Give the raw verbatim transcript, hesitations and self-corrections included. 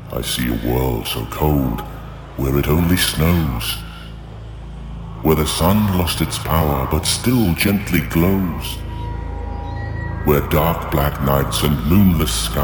I see a world so cold, where it only snows, where the sun lost its power but still gently glows, where dark black nights and moonless skies